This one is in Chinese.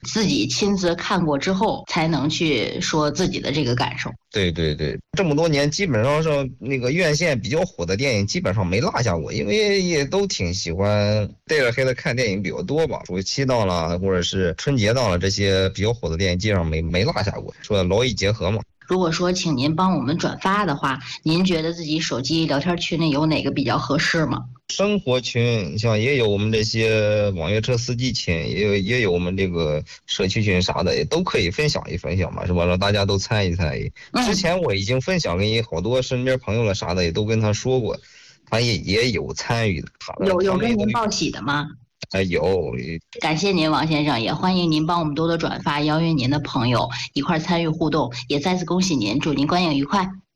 自己亲自看过之后，才能去说自己的这个感受。 对对对，这么多年基本上是那个院线比较火的电影基本上没落下过，因为也都挺喜欢带着孩子看电影比较多吧。暑期到了或者是春节到了，这些比较火的电影基本上没落下过，说劳逸结合嘛。 如果说请您帮我们转发的话，您觉得自己手机聊天群里有哪个比较合适吗？ 生活群，像也有我们这些网约车司机群，也有我们这个社区群啥的，也都可以分享一分享嘛，是吧？让大家都参与参与。之前我已经分享给好多身边朋友了啥的，也都跟他说过，他也有参与的。 有跟您报喜的吗？ 有。 感谢您，王先生，也欢迎您帮我们多多转发，邀约您的朋友一块参与互动，也再次恭喜您，祝您观影愉快。